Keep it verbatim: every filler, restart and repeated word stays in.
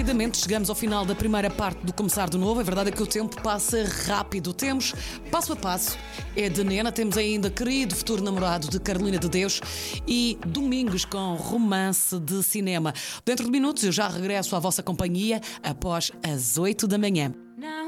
rapidamente chegamos ao final da primeira parte do Começar de Novo. A verdade é que o tempo passa rápido. Temos Passo a Passo, é de Nena. Temos ainda Querido Futuro Namorado, de Carolina de Deus, e Domingos com Romance de Cinema. Dentro de minutos eu já regresso à vossa companhia após as oito da manhã.